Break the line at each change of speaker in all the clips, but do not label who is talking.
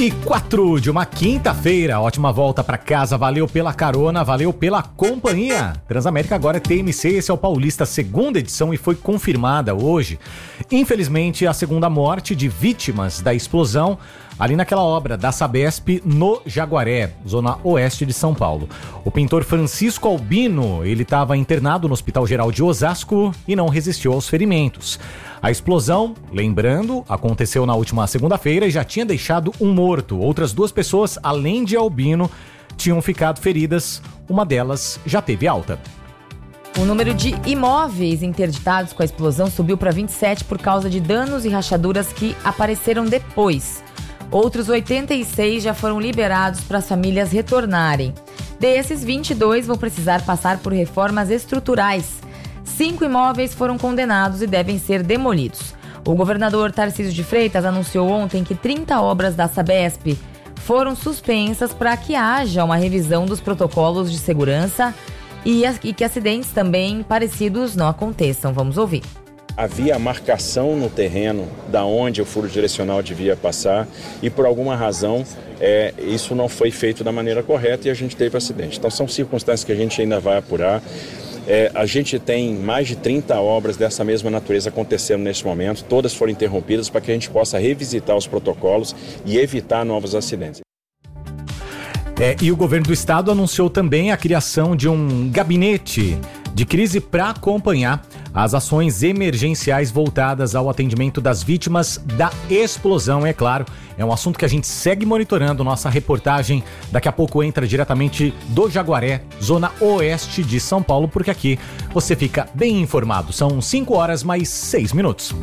7h04 de uma quinta-feira. Ótima volta pra casa. Valeu pela carona, valeu pela companhia. Transamérica agora é TMC, esse é o Paulista, segunda edição, e foi confirmada hoje, infelizmente, a segunda morte de vítimas da explosão ali naquela obra da Sabesp no Jaguaré, zona oeste de São Paulo. O pintor Francisco Albino, ele estava internado no Hospital Geral de Osasco e não resistiu aos ferimentos. A explosão, lembrando, aconteceu na última segunda-feira e já tinha deixado um morto. Outras duas pessoas, além de Albino, tinham ficado feridas. Uma delas já teve alta.
O número de imóveis interditados com a explosão subiu para 27 por causa de danos e rachaduras que apareceram depois. Outros 86 já foram liberados para as famílias retornarem. Desses, 22 vão precisar passar por reformas estruturais. 5 imóveis foram condenados e devem ser demolidos. O governador Tarcísio de Freitas anunciou ontem que 30 obras da Sabesp foram suspensas para que haja uma revisão dos protocolos de segurança e que acidentes também parecidos não aconteçam. Vamos ouvir.
Havia a marcação no terreno da onde o furo direcional devia passar e por alguma razão isso não foi feito da maneira correta e a gente teve acidente. Então são circunstâncias que a gente ainda vai apurar. A gente tem mais de 30 obras dessa mesma natureza acontecendo neste momento, todas foram interrompidas para que a gente possa revisitar os protocolos e evitar novos acidentes.
E o governo do estado anunciou também a criação de um gabinete de crise para acompanhar as ações emergenciais voltadas ao atendimento das vítimas da explosão. É claro, é um assunto que a gente segue monitorando. Nossa reportagem daqui a pouco entra diretamente do Jaguaré, zona oeste de São Paulo, porque aqui você fica bem informado. São 5h mais 6 minutos.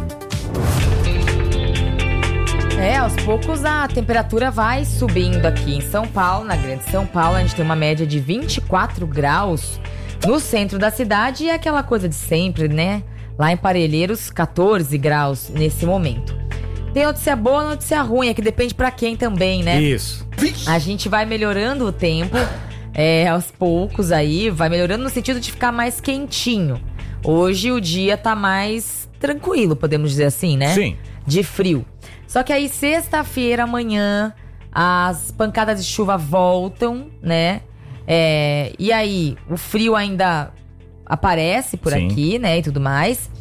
Aos poucos a temperatura vai subindo aqui em São Paulo, na Grande São Paulo. A gente tem uma média de 24 graus no centro da cidade e é aquela coisa de sempre, né? Lá em Parelheiros, 14 graus nesse momento. Tem notícia boa, notícia ruim, é que depende pra quem também, né?
Isso.
A gente vai melhorando o tempo, aos poucos aí, vai melhorando no sentido de ficar mais quentinho. Hoje o dia tá mais tranquilo, podemos dizer assim, né?
Sim.
De frio. Só que aí sexta-feira, amanhã, as pancadas de chuva voltam, né? E aí, o frio ainda aparece por aqui, né? E tudo mais.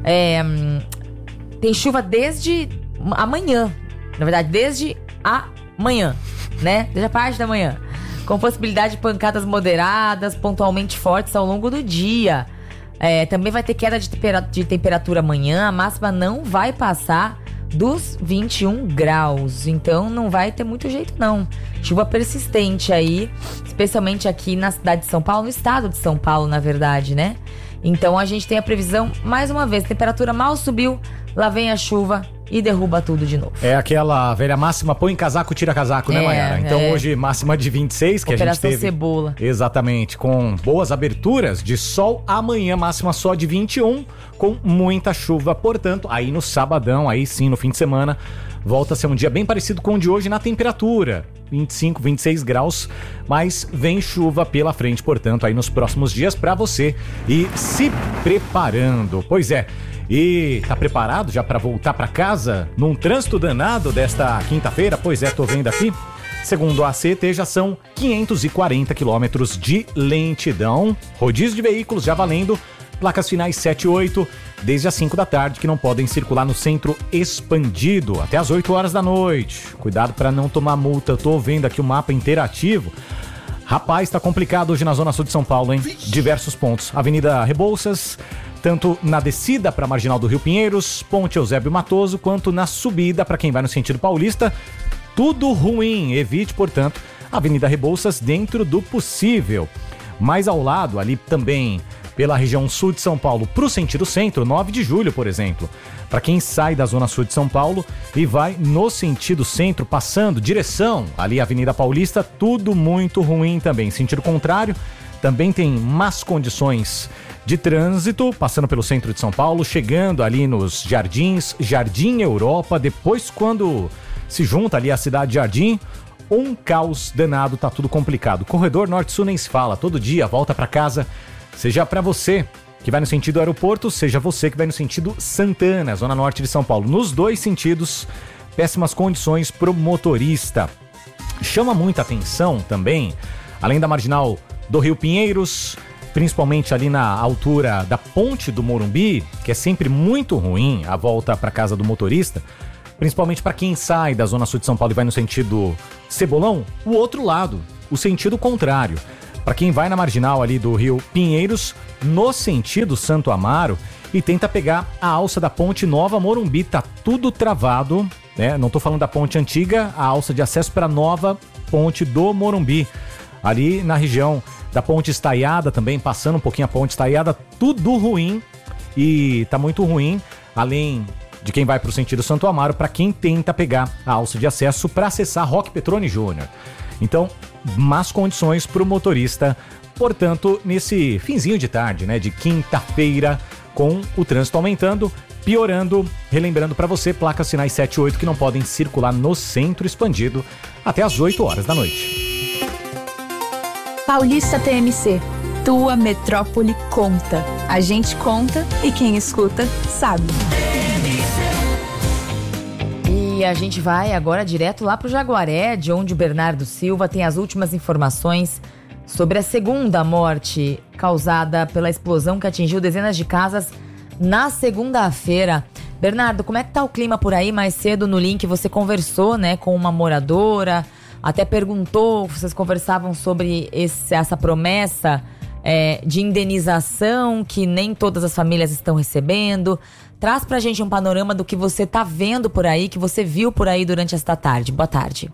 Tem chuva desde amanhã. Na verdade, desde amanhã, né? Desde a parte da manhã. Com possibilidade de pancadas moderadas, pontualmente fortes ao longo do dia. Também vai ter queda de temperatura amanhã. A máxima não vai passar dos 21 graus. Então não vai ter muito jeito não. Chuva persistente aí, especialmente aqui na cidade de São Paulo, no estado de São Paulo, na verdade, né? Então a gente tem a previsão, mais uma vez, temperatura mal subiu, lá vem a chuva e derruba tudo de novo. É
aquela velha máxima, põe casaco, tira casaco, né, Mayara? Então hoje máxima de 26, que
Operação
a gente teve.
Cebola.
Exatamente, com boas aberturas de sol. Amanhã máxima só de 21, com muita chuva. Portanto, aí no sabadão, aí sim, no fim de semana, volta a ser um dia bem parecido com o de hoje na temperatura. 25, 26 graus, mas vem chuva pela frente, portanto, aí nos próximos dias pra você ir se preparando. Pois é. E tá preparado já para voltar para casa num trânsito danado desta quinta-feira? Pois é, tô vendo aqui. Segundo a ACT, já são 540 quilômetros de lentidão. Rodízio de veículos já valendo. Placas finais 7 e 8, desde as 5 da tarde, que não podem circular no centro expandido até as 8 horas da noite. Cuidado para não tomar multa. Eu tô vendo aqui o mapa interativo. Rapaz, tá complicado hoje na zona sul de São Paulo, hein? Diversos pontos. Avenida Rebouças, tanto na descida para a Marginal do Rio Pinheiros, Ponte Eusébio Matoso, quanto na subida para quem vai no sentido paulista. Tudo ruim. Evite, portanto, a Avenida Rebouças dentro do possível. Mais ao lado, ali também pela região sul de São Paulo, para o sentido centro, 9 de julho, por exemplo. Para quem sai da zona sul de São Paulo e vai no sentido centro, passando direção ali à Avenida Paulista, tudo muito ruim também. Sentido contrário, também tem más condições de trânsito, passando pelo centro de São Paulo, chegando ali nos Jardins, Jardim Europa, depois quando se junta ali a Cidade Jardim, um caos danado, tá tudo complicado. Corredor Norte-Sul nem se fala, todo dia volta para casa, seja para você que vai no sentido aeroporto, seja você que vai no sentido Santana, zona norte de São Paulo. Nos dois sentidos, péssimas condições para o motorista. Chama muita atenção também, além da marginal do Rio Pinheiros, principalmente ali na altura da Ponte do Morumbi, que é sempre muito ruim a volta para casa do motorista, principalmente para quem sai da Zona Sul de São Paulo e vai no sentido Cebolão, o outro lado, o sentido contrário. Para quem vai na marginal ali do Rio Pinheiros, no sentido Santo Amaro, e tenta pegar a alça da Ponte Nova Morumbi, tá tudo travado, né? Não tô falando da ponte antiga, a alça de acesso para a nova Ponte do Morumbi. Ali na região da Ponte Estaiada também, passando um pouquinho a Ponte Estaiada, tudo ruim e tá muito ruim, além de quem vai para o sentido Santo Amaro, para quem tenta pegar a alça de acesso para acessar Roque Petroni Júnior. Então, más condições para o motorista, portanto, nesse finzinho de tarde, né, de quinta-feira, com o trânsito aumentando, piorando, relembrando para você, placas sinais 7 e 8 que não podem circular no centro expandido até às 8 horas da noite.
Paulista TMC, tua metrópole conta. A gente conta e quem escuta sabe.
E a gente vai agora direto lá pro Jaguaré, de onde o Bernardo Silva tem as últimas informações sobre a segunda morte causada pela explosão que atingiu dezenas de casas na segunda-feira. Bernardo, como é que tá o clima por aí? Mais cedo no link você conversou, né, com uma moradora, até perguntou, vocês conversavam sobre essa promessa de indenização que nem todas as famílias estão recebendo. Traz pra gente um panorama do que você tá vendo por aí, que você viu por aí durante esta tarde. Boa tarde.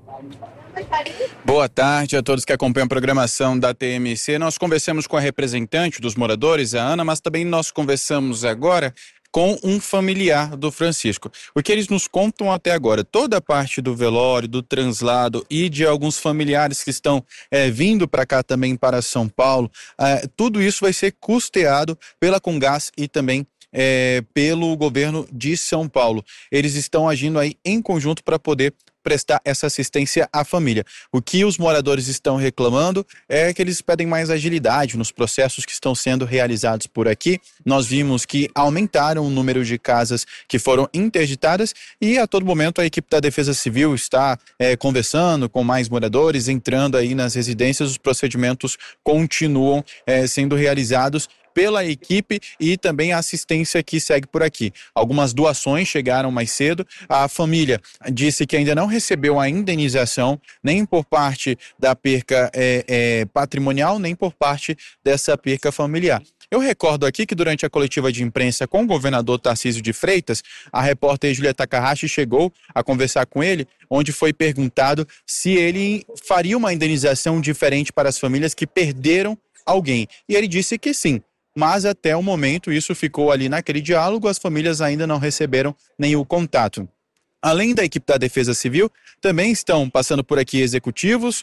Boa tarde a todos que acompanham a programação da TMC. Nós conversamos com a representante dos moradores, a Ana, mas também nós conversamos agora com um familiar do Francisco. O que eles nos contam até agora, toda a parte do velório, do translado e de alguns familiares que estão vindo para cá também para São Paulo, tudo isso vai ser custeado pela Comgás e também pelo governo de São Paulo. Eles estão agindo aí em conjunto para poder prestar essa assistência à família. O que os moradores estão reclamando é que eles pedem mais agilidade nos processos que estão sendo realizados por aqui. Nós vimos que aumentaram o número de casas que foram interditadas e a todo momento a equipe da Defesa Civil está conversando com mais moradores, entrando aí nas residências. Os procedimentos continuam sendo realizados pela equipe e também a assistência que segue por aqui. Algumas doações chegaram mais cedo. A família disse que ainda não recebeu a indenização, nem por parte da perca patrimonial, nem por parte dessa perca familiar. Eu recordo aqui que durante a coletiva de imprensa com o governador Tarcísio de Freitas, a repórter Júlia Takahashi chegou a conversar com ele, onde foi perguntado se ele faria uma indenização diferente para as famílias que perderam alguém. E ele disse que sim. Mas até o momento isso ficou ali naquele diálogo, as famílias ainda não receberam nenhum contato. Além da equipe da Defesa Civil, também estão passando por aqui executivos,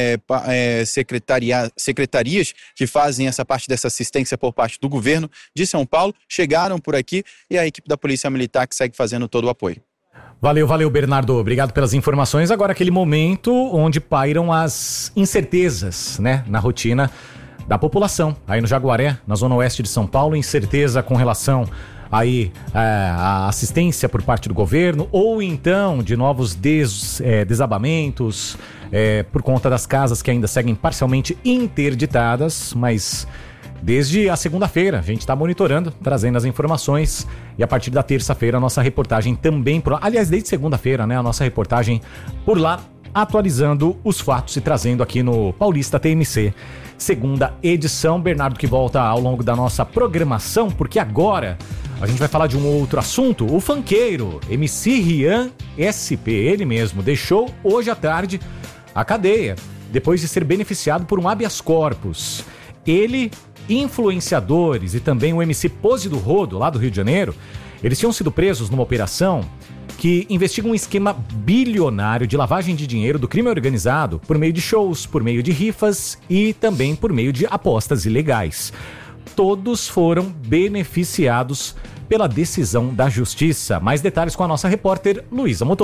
secretarias que fazem essa parte dessa assistência por parte do governo de São Paulo, chegaram por aqui e a equipe da Polícia Militar que segue fazendo todo o apoio.
Valeu, Bernardo. Obrigado pelas informações. Agora aquele momento onde pairam as incertezas, né, na rotina da população, aí no Jaguaré, na zona oeste de São Paulo, incerteza com relação aí a assistência por parte do governo ou então de novos desabamentos por conta das casas que ainda seguem parcialmente interditadas, mas desde a segunda-feira a gente está monitorando, trazendo as informações e a partir da terça-feira a nossa reportagem também, aliás, desde segunda-feira, né, a nossa reportagem por lá, atualizando os fatos e trazendo aqui no Paulista TMC. Segunda edição, Bernardo que volta ao longo da nossa programação, porque agora a gente vai falar de um outro assunto. O funkeiro MC Rian SP, ele mesmo, deixou hoje à tarde a cadeia, depois de ser beneficiado por um habeas corpus. Ele, influenciadores e também o MC Pose do Rodo, lá do Rio de Janeiro, eles tinham sido presos numa operação que investiga um esquema bilionário de lavagem de dinheiro do crime organizado por meio de shows, por meio de rifas e também por meio de apostas ilegais. Todos foram beneficiados pela decisão da justiça. Mais detalhes com a nossa repórter Luísa Motoni.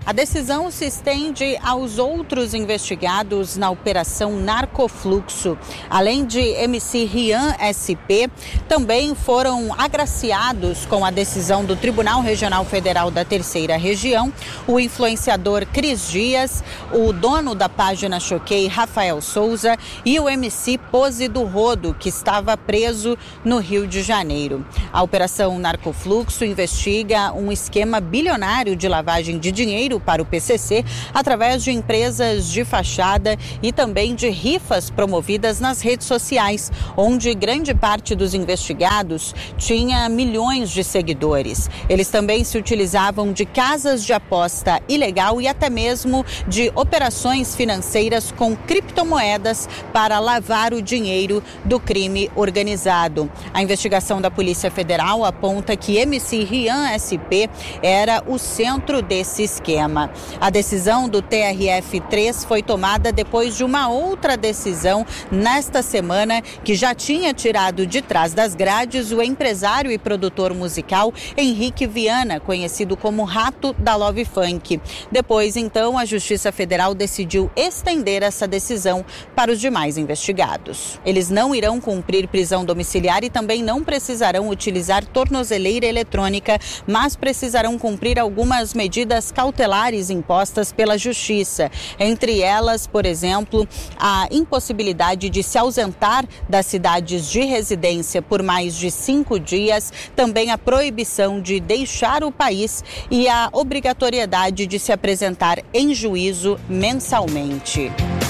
A decisão se estende aos outros investigados na Operação Narcofluxo. Além de MC Rian SP, também foram agraciados com a decisão do Tribunal Regional Federal da Terceira Região o influenciador Cris Dias, o dono da página Choquei, Rafael Souza, e o MC Pose do Rodo, que estava preso no Rio de Janeiro. A Operação Narcofluxo investiga um esquema bilionário de lavagem de dinheiro para o PCC através de empresas de fachada e também de rifas promovidas nas redes sociais, onde grande parte dos investigados tinha milhões de seguidores. Eles também se utilizavam de casas de aposta ilegal e até mesmo de operações financeiras com criptomoedas para lavar o dinheiro do crime organizado. A investigação da Polícia Federal aponta que MC Rian SP era o centro desse esquema. A decisão do TRF3 foi tomada depois de uma outra decisão nesta semana que já tinha tirado de trás das grades o empresário e produtor musical Henrique Viana, conhecido como Rato da Love Funk. Depois, então, a Justiça Federal decidiu estender essa decisão para os demais investigados. Eles não irão cumprir prisão domiciliar e também não precisarão utilizar tornozeleira eletrônica, mas precisarão cumprir algumas medidas cautelares impostas pela Justiça. Entre elas, por exemplo, a impossibilidade de se ausentar das cidades de residência por mais de 5 dias, também a proibição de deixar o país e a obrigatoriedade de se apresentar em juízo mensalmente.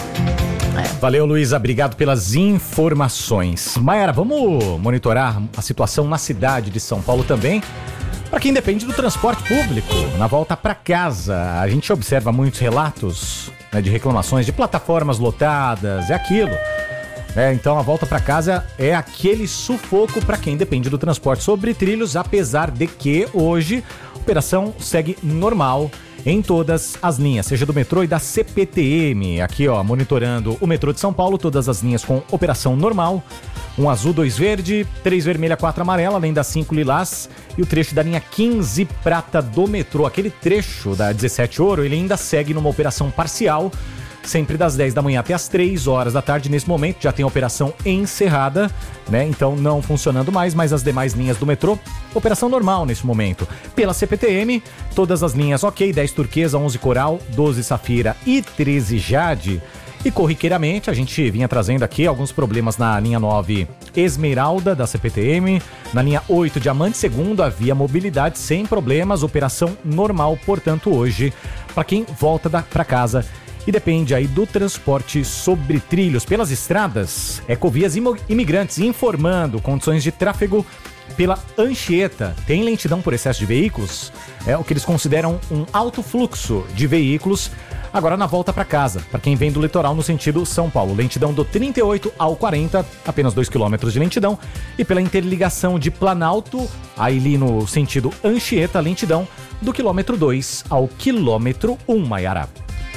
Valeu, Luísa, obrigado pelas informações. Mayara, vamos monitorar a situação na cidade de São Paulo também, para quem depende do transporte público. Na volta para casa, a gente observa muitos relatos, né, de reclamações de plataformas lotadas, é aquilo. Então a volta para casa é aquele sufoco para quem depende do transporte sobre trilhos, apesar de que hoje a operação segue normal em todas as linhas, seja do metrô e da CPTM. Aqui, ó, monitorando o metrô de São Paulo, todas as linhas com operação normal. 1 azul, 2 verde, 3 vermelha, 4 amarela, além das 5 lilás e o trecho da linha 15 prata do metrô. Aquele trecho da 17 ouro, ele ainda segue numa operação parcial, sempre das 10 da manhã até as 3 horas da tarde. Nesse momento já tem a operação encerrada, né? Então não funcionando mais, mas as demais linhas do metrô, operação normal nesse momento. Pela CPTM, todas as linhas ok, 10 turquesa, 11 coral, 12 safira e 13 jade. E corriqueiramente a gente vinha trazendo aqui alguns problemas na linha 9 Esmeralda da CPTM, na linha 8 Diamante Segundo havia mobilidade sem problemas, operação normal, portanto hoje, para quem volta para casa e depende aí do transporte sobre trilhos pelas estradas, Ecovias Imigrantes informando condições de tráfego pela Anchieta. Tem lentidão por excesso de veículos, é o que eles consideram um alto fluxo de veículos agora na volta para casa, para quem vem do litoral no sentido São Paulo. Lentidão do 38 ao 40, apenas 2 km de lentidão. E pela interligação de Planalto, aí no sentido Anchieta, lentidão do quilômetro 2 ao quilômetro 1, Mayara.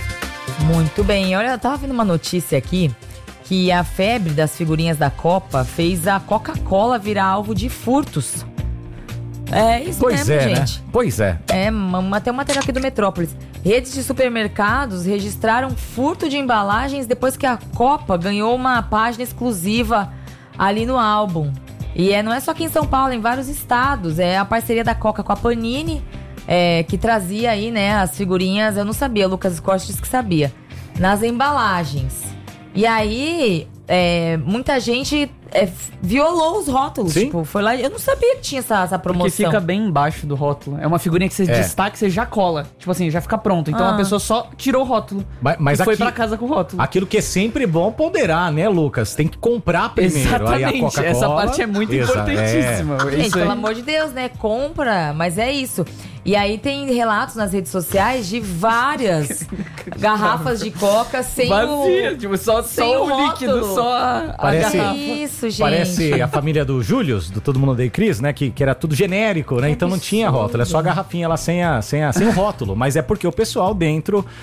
Muito bem, olha, eu tava vendo uma notícia aqui que a febre das figurinhas da Copa fez a Coca-Cola virar alvo de furtos. É isso
pois
mesmo,
é,
gente.
Né? Pois é.
É, até uma matéria aqui do Metrópolis. Redes de supermercados registraram furto de embalagens depois que a Copa ganhou uma página exclusiva ali no álbum. E não é só aqui em São Paulo, em vários estados. É a parceria da Coca com a Panini, que trazia aí, né, as figurinhas. Eu não sabia, o Lucas Costa disse que sabia. Nas embalagens. E aí, muita gente violou os rótulos.
Sim.
Tipo, foi lá. Eu não sabia que tinha essa promoção.
Porque fica bem embaixo do rótulo. É uma figurinha que você destaca e você já cola. Tipo assim, já fica pronto. Então a pessoa só tirou o rótulo.
Mas
e foi
aqui,
pra casa com o rótulo.
Aquilo que é sempre bom ponderar, né, Lucas? Tem que comprar primeiro.
Exatamente.
Aí a Coca-Cola,
essa parte é muito importantíssima.
Gente, pelo amor de Deus, né? Compra, mas é isso. E aí tem relatos nas redes sociais de várias garrafas de Coca sem
vazia, tipo, só
o
líquido, só a garrafa.
Isso, gente.
Parece a família do Július, do Todo Mundo Odeia Cris, né? Que era tudo genérico, né? Então não tinha rótulo, é só a garrafinha lá sem o rótulo. Mas é porque o pessoal dentro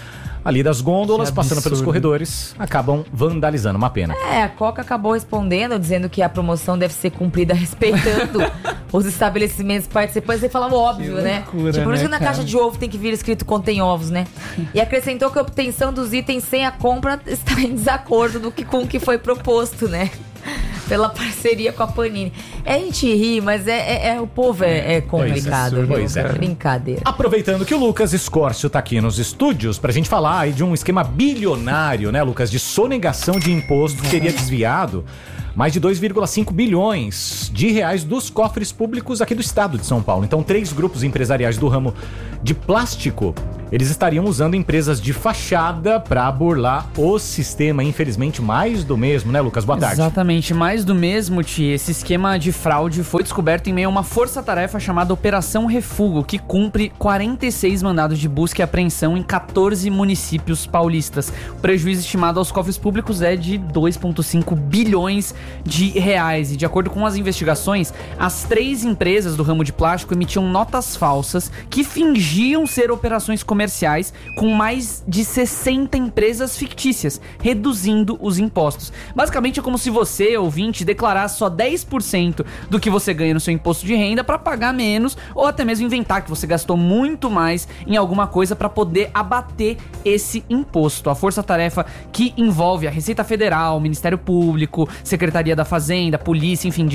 ali das gôndolas,
Que
passando pelos
absurdo.
corredores, acabam vandalizando. Uma pena.
A Coca acabou respondendo, dizendo que a promoção deve ser cumprida respeitando os estabelecimentos participantes. Você falava óbvio, né?
loucura,
Tipo, por isso
né,
que na
cara?
caixa de ovo tem que vir escrito contém ovos, né? E acrescentou que a obtenção dos itens sem a compra está em desacordo com o que foi proposto, né? Pela parceria com a Panini. A gente ri, mas o povo é complicado, viu?
Pois é.
Brincadeira.
Aproveitando que o Lucas Escórcio tá aqui nos estúdios pra gente falar aí de um esquema bilionário, né, Lucas, de sonegação de imposto que teria desviado mais de 2,5 bilhões de reais dos cofres públicos aqui do estado de São Paulo. Então, 3 grupos empresariais do ramo de plástico, eles estariam usando empresas de fachada para burlar o sistema. Infelizmente, mais do mesmo, né, Lucas? Boa tarde.
Exatamente, mais do mesmo, Ti. Esse esquema de fraude foi descoberto em meio a uma força-tarefa chamada Operação Refúgio, que cumpre 46 mandados de busca e apreensão em 14 municípios paulistas. O prejuízo estimado aos cofres públicos é de 2,5 bilhões de reais. E de acordo com as investigações, as 3 empresas do ramo de plástico emitiam notas falsas que fingiam ser operações comerciais com mais de 60 empresas fictícias, reduzindo os impostos. Basicamente é como se você, ouvinte, declarasse só 10% do que você ganha no seu imposto de renda para pagar menos, ou até mesmo inventar que você gastou muito mais em alguma coisa para poder abater esse imposto. A força-tarefa, que envolve a Receita Federal, o Ministério Público, Secretaria da Fazenda, Polícia, enfim,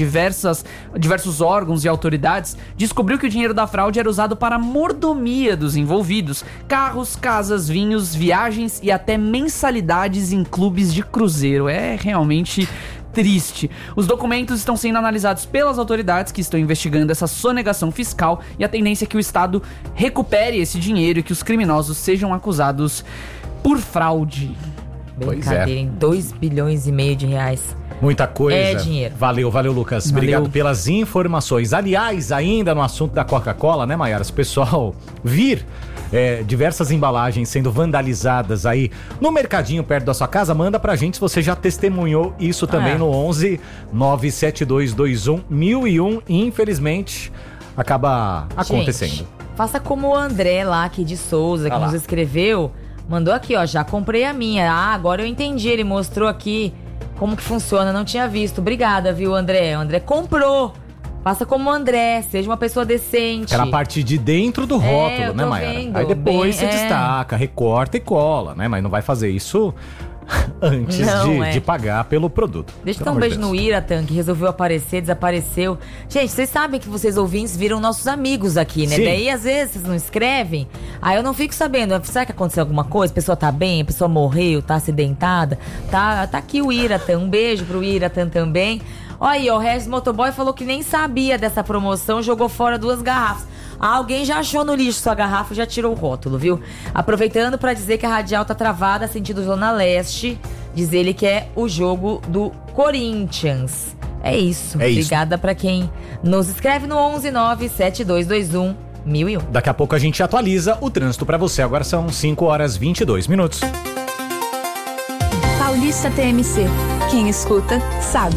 diversos órgãos e autoridades, descobriu que o dinheiro da fraude era usado para a mordomia dos envolvidos: carros, casas, vinhos, viagens e até mensalidades em clubes de cruzeiro. É realmente triste. Os documentos estão sendo analisados pelas autoridades que estão investigando essa sonegação fiscal, e a tendência é que o Estado recupere esse dinheiro e que os criminosos sejam acusados por fraude.
Brincadeira, em 2 bilhões e meio de reais.
Muita coisa.
É dinheiro.
Valeu, Lucas.
Valeu.
Obrigado pelas informações. Aliás, ainda no assunto da Coca-Cola, né, Mayara? Se o pessoal vir diversas embalagens sendo vandalizadas aí no mercadinho perto da sua casa, manda pra gente se você já testemunhou isso também no 11 97221 1001. Infelizmente, acaba acontecendo.
Gente, faça como o André lá aqui de Souza, que nos escreveu. Mandou aqui, ó, já comprei a minha. Agora eu entendi, ele mostrou aqui como que funciona, não tinha visto. Obrigada, viu, André? O André comprou. Faça como o André, seja uma pessoa decente.
Aquela parte de dentro do rótulo,
eu
né,
tô
Mayara?
vendo.
Aí depois
Bem,
você destaca, recorta e cola, né? Mas não vai fazer isso antes de pagar pelo produto.
Deixa eu dar um beijo no Iratan, que resolveu aparecer, desapareceu. Gente, vocês sabem que vocês ouvintes viram nossos amigos aqui, né?
Sim.
Daí, às vezes, vocês não escrevem. Aí eu não fico sabendo. Será que aconteceu alguma coisa? A pessoa tá bem? A pessoa morreu? Tá acidentada? Tá aqui o Iratan. Um beijo pro Iratan também. Olha aí, o Regis Motoboy falou que nem sabia dessa promoção, jogou fora 2 garrafas. Alguém já achou no lixo sua garrafa e já tirou o rótulo, viu? Aproveitando pra dizer que a radial tá travada, sentido Zona Leste. Diz ele que é o jogo do Corinthians. É isso. Obrigada pra quem nos escreve no 11 97221 1001.
Daqui a pouco a gente atualiza o trânsito pra você. Agora são 5h22.
Paulista TMC. Quem escuta, sabe.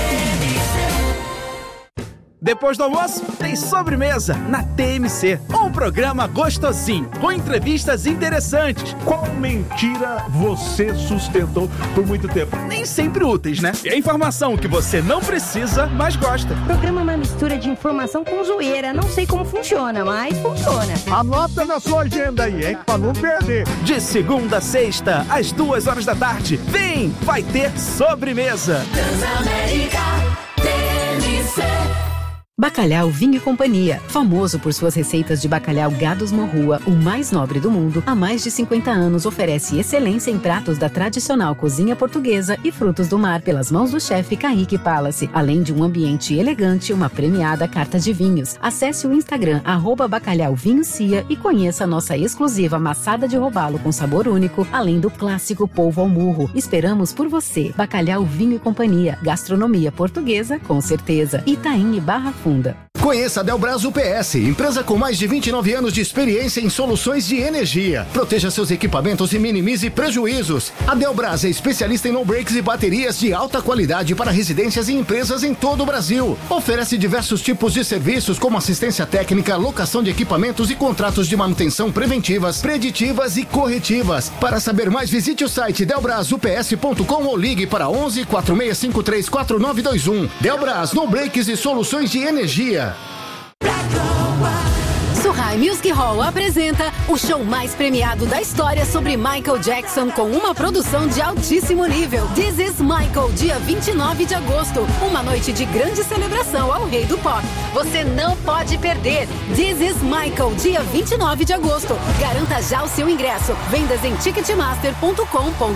Depois do almoço, tem sobremesa na TMC. Um programa gostosinho, com entrevistas interessantes.
Qual mentira você sustentou por muito tempo?
Nem sempre úteis, né? E a informação que você não precisa, mas gosta.
O programa é uma mistura de informação com zoeira. Não sei como funciona, mas funciona.
Anota na sua agenda aí, hein? Pra não perder.
De segunda a sexta, às 2h da tarde. Vem, vai ter sobremesa.
Transamérica TMC.
Bacalhau Vinho e Companhia, famoso por suas receitas de bacalhau Gados Morrua, o mais nobre do mundo, há mais de 50 anos oferece excelência em pratos da tradicional cozinha portuguesa e frutos do mar pelas mãos do chefe Kaique Palace, além de um ambiente elegante e uma premiada carta de vinhos. Acesse o Instagram @bacalhauvinhocia e conheça a nossa exclusiva maçada de robalo com sabor único, além do clássico polvo ao murro. Esperamos por você. Bacalhau Vinho e Companhia, gastronomia portuguesa com certeza. Itaim e Barra Funda.
Conheça a Delbras UPS, empresa com mais de 29 anos de experiência em soluções de energia. Proteja seus equipamentos e minimize prejuízos. A Delbras é especialista em no-breaks e baterias de alta qualidade para residências e empresas em todo o Brasil. Oferece diversos tipos de serviços como assistência técnica, locação de equipamentos e contratos de manutenção preventivas, preditivas e corretivas. Para saber mais, visite o site delbrasups.com ou ligue para 11 4653 4921. Delbras, no-breaks e soluções de energia.
Surrai Music Hall apresenta o show mais premiado da história sobre Michael Jackson com uma produção de altíssimo nível. This is Michael, dia 29 de agosto. Uma noite de grande celebração ao rei do pop. Você não pode perder. This is Michael, dia 29 de agosto. Garanta já o seu ingresso. Vendas em ticketmaster.com.br.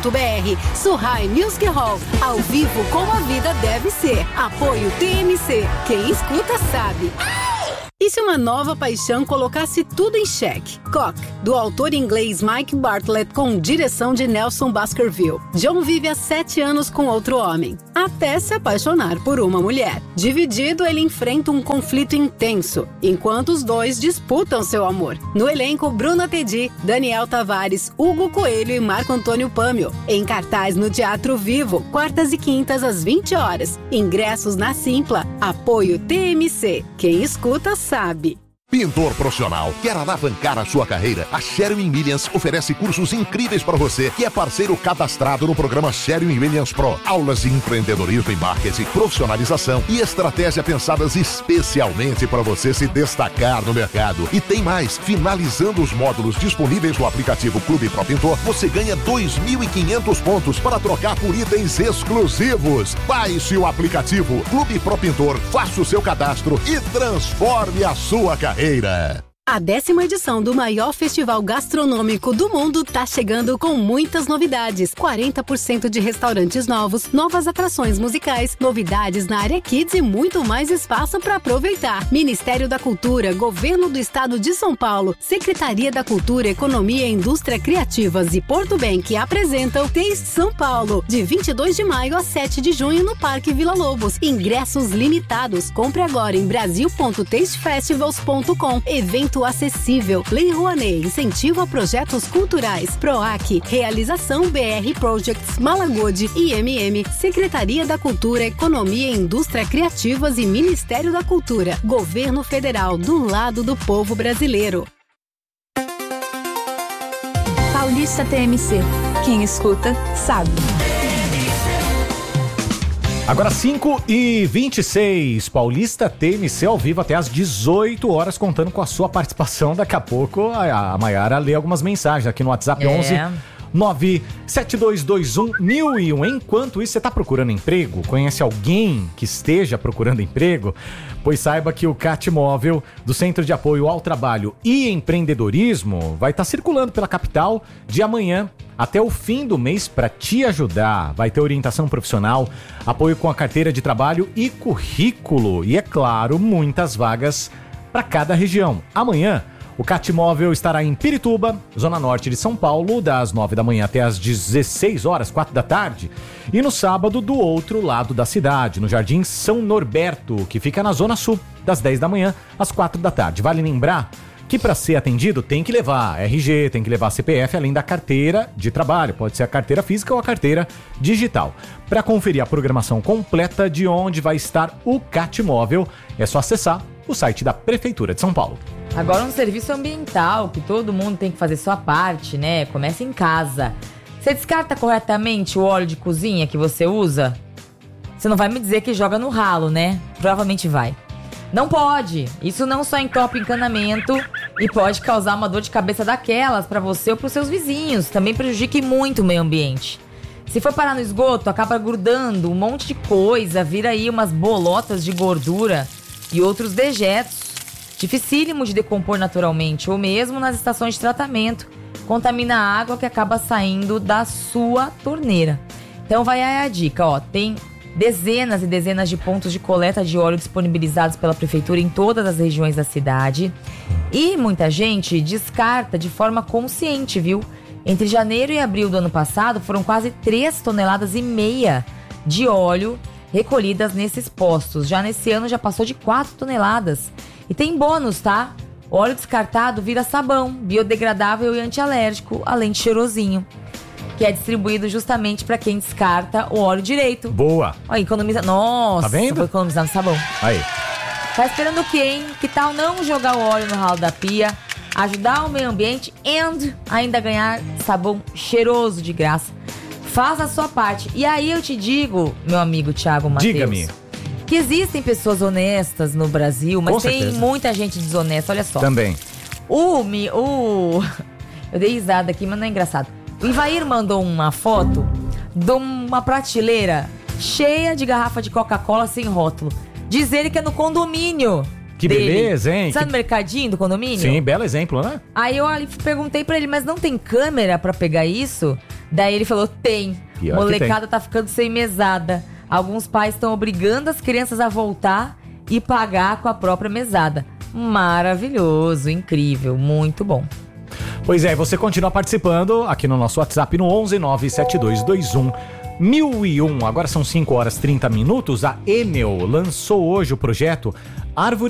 Surrai Music Hall, ao vivo como a vida deve ser. Apoio TMC. Quem escuta sabe. E se uma nova paixão colocasse tudo em xeque? Cock, do autor inglês Mike Bartlett, com direção de Nelson Baskerville. John vive há 7 anos com outro homem, até se apaixonar por uma mulher. Dividido, ele enfrenta um conflito intenso, enquanto os dois disputam seu amor. No elenco, Bruna Tedi, Daniel Tavares, Hugo Coelho e Marco Antônio Pâmio. Em cartaz no Teatro Vivo, quartas e quintas às 20 horas. Ingressos na Simpla. Apoio TMC. Quem escuta sabe.
Pintor profissional, quer alavancar a sua carreira? A Sherwin Williams oferece cursos incríveis para você, que é parceiro cadastrado no programa Sherwin Williams Pro. Aulas de empreendedorismo e marketing, profissionalização e estratégia pensadas especialmente para você se destacar no mercado. E tem mais, finalizando os módulos disponíveis no aplicativo Clube Pro Pintor, você ganha 2.500 pontos para trocar por itens exclusivos. Baixe o aplicativo Clube Pro Pintor, faça o seu cadastro e transforme a sua carreira. A 10ª edição do maior festival gastronômico do mundo tá chegando com muitas novidades. 40% de restaurantes novos, novas atrações musicais, novidades na área Kids e muito mais espaço para aproveitar. Ministério da Cultura, Governo do Estado de São Paulo, Secretaria da Cultura, Economia e Indústria Criativas e Porto Bank apresentam Taste São Paulo, de 22 de maio a 7 de junho no Parque Vila Lobos. Ingressos limitados. Compre agora em brasil.tastefestivals.com. Evento acessível. Lei Rouanet, incentivo a projetos culturais. PROAC, realização BR Projects, Malagode, IMM, Secretaria da Cultura, Economia e Indústria Criativas e Ministério da Cultura. Governo Federal, do lado do povo brasileiro.
Paulista TMC. Quem escuta, sabe.
Agora 5h26, Paulista TMC ao vivo até às 18 horas, contando com a sua participação. Daqui a pouco a Mayara lê algumas mensagens aqui no WhatsApp 11 972211001. Enquanto isso, você está procurando emprego? Conhece alguém que esteja procurando emprego? Pois saiba que o CAT Móvel do Centro de Apoio ao Trabalho e Empreendedorismo vai estar circulando pela capital de amanhã até o fim do mês para te ajudar. Vai ter orientação profissional, apoio com a carteira de trabalho e currículo. E, é claro, muitas vagas para cada região. Amanhã, o CAT Móvel estará em Pirituba, zona norte de São Paulo, das 9 da manhã até as 16 horas, 4 da tarde. E no sábado, do outro lado da cidade, no Jardim São Norberto, que fica na zona sul, das 10 da manhã às 4 da tarde. Vale lembrar que para ser atendido tem que levar RG, tem que levar CPF, além da carteira de trabalho. Pode ser a carteira física ou a carteira digital. Para conferir a programação completa de onde vai estar o CAT Móvel, é só acessar o site da Prefeitura de São Paulo.
Agora um serviço ambiental, que todo mundo tem que fazer sua parte, né? Começa em casa. Você descarta corretamente o óleo de cozinha que você usa? Você não vai me dizer que joga no ralo, né? Provavelmente vai. Não pode. Isso não só entope o encanamento e pode causar uma dor de cabeça daquelas para você ou para os seus vizinhos. Também prejudica muito o meio ambiente. Se for parar no esgoto, acaba grudando um monte de coisa, vira aí umas bolotas de gordura e outros dejetos. Dificílimo de decompor naturalmente, ou mesmo nas estações de tratamento. Contamina a água que acaba saindo da sua torneira. Então vai aí a dica, ó. Tem dezenas e dezenas de pontos de coleta de óleo disponibilizados pela prefeitura em todas as regiões da cidade. E muita gente descarta de forma consciente, viu? Entre janeiro e abril do ano passado, foram quase 3,5 toneladas de óleo recolhidas nesses postos. Já nesse ano já passou de 4 toneladas. E tem bônus, tá? O óleo descartado vira sabão, biodegradável e antialérgico, além de cheirosinho. Que é distribuído justamente para quem descarta o óleo direito.
Boa.
Olha, economiza... Nossa,
tá vendo?
Vou economizar no sabão.
Aí.
Tá esperando o quê, hein? Que tal não jogar o óleo no ralo da pia, ajudar o meio ambiente e ainda ganhar sabão cheiroso de graça? Faça a sua parte. E aí eu te digo, meu amigo Thiago Matheus,
diga-me,
que existem pessoas honestas no Brasil, mas
com
tem
certeza
muita gente desonesta. Olha só.
Também.
Eu dei risada aqui, mas não é engraçado. O Ivair mandou uma foto de uma prateleira cheia de garrafa de Coca-Cola sem rótulo. Diz ele que é no condomínio.
Que
dele.
beleza, hein?
Sabe o mercadinho do condomínio?
Sim, belo exemplo, né?
Aí eu perguntei pra ele, mas não tem câmera pra pegar isso? Daí ele falou, tem.
Pior
Molecada
que tem.
tá ficando sem mesada. Alguns pais estão obrigando as crianças a voltar e pagar com a própria mesada. Maravilhoso, incrível, muito bom.
Pois é, você continua participando aqui no nosso WhatsApp no 11 97221 1001. Agora são 5 horas e 30 minutos. A Enel lançou hoje o projeto Árvore